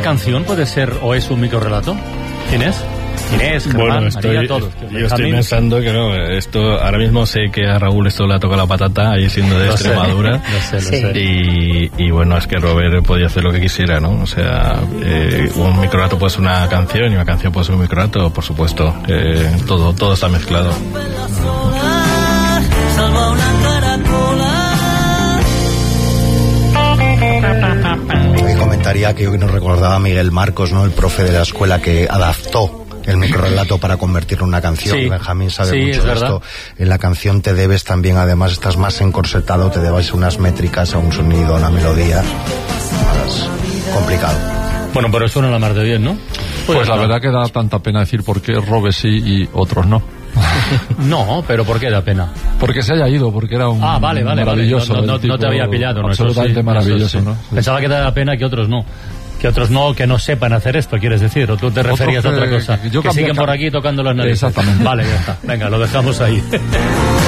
canción puede ser o es un microrrelato? ¿Quién es? Inés, Germán, María, todos. Yo estoy pensando que no, esto ahora mismo sé que a Raúl esto le toca la patata, ahí siendo de Extremadura. Lo sé. Y bueno, es que Robert podía hacer lo que quisiera, ¿no? O sea, un microrrelato puede ser una canción y una canción puede ser un microrrelato, por supuesto. Todo está mezclado. Comentaría que nos recordaba Miguel Marcos, ¿no? El profe de la escuela que adaptó el microrrelato para convertirlo en una canción. Sí, Benjamín sabe sí, mucho de esto. En la canción te debes también, además estás más encorsetado, te debes unas métricas, a un sonido, a una melodía. Más complicado. Bueno, pero suena la mar de bien, ¿no? Pues la verdad que da tanta pena decir por qué Robert sí y otros no. No, pero ¿por qué da pena? Porque se haya ido, porque era un maravilloso. No te había pillado, ¿no? Absolutamente maravilloso, ¿no? Pensaba que da pena que otros no. Que no sepan hacer esto, quieres decir, o tú te referías a otra cosa. Que siguen por aquí tocando las narices. Exactamente. Vale, ya está. Venga, lo dejamos ahí.